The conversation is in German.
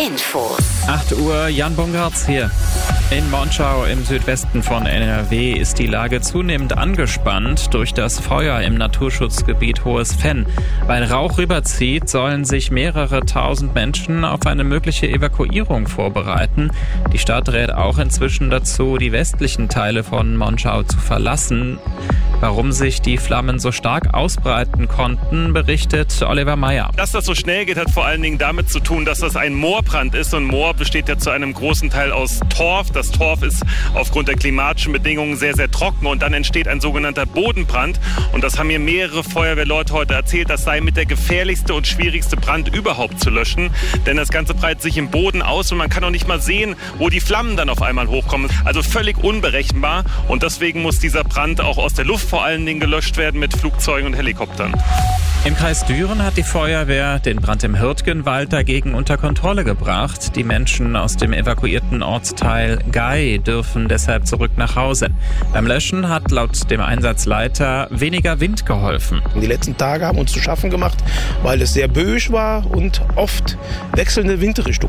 Infos. 8 Uhr, Jan Bungartz hier. In Monschau im Südwesten von NRW ist die Lage zunehmend angespannt durch das Feuer im Naturschutzgebiet Hohes Venn. Weil Rauch rüberzieht, sollen sich mehrere tausend Menschen auf eine mögliche Evakuierung vorbereiten. Die Stadt rät auch inzwischen dazu, die westlichen Teile von Monschau zu verlassen. Warum sich die Flammen so stark ausbreiten konnten, berichtet Oliver Meyer. Dass das so schnell geht, hat vor allen Dingen damit zu tun, dass das ein Moorbrand ist. Und Moor besteht ja zu einem großen Teil aus Torf. Das Torf ist aufgrund der klimatischen Bedingungen sehr, sehr trocken. Und dann entsteht ein sogenannter Bodenbrand. Und das haben mir mehrere Feuerwehrleute heute erzählt. Das sei mit der gefährlichste und schwierigste Brand überhaupt zu löschen. Denn das Ganze breitet sich im Boden aus und man kann auch nicht mal sehen, wo die Flammen dann auf einmal hochkommen. Also völlig unberechenbar. Und deswegen muss dieser Brand auch aus der Luft vor allen Dingen gelöscht werden mit Flugzeugen und Helikoptern. Im Kreis Düren hat die Feuerwehr den Brand im Hürtgenwald dagegen unter Kontrolle gebracht. Die Menschen aus dem evakuierten Ortsteil Gay dürfen deshalb zurück nach Hause. Beim Löschen hat laut dem Einsatzleiter weniger Wind geholfen. Die letzten Tage haben uns zu schaffen gemacht, weil es sehr böig war und oft wechselnde Windrichtung.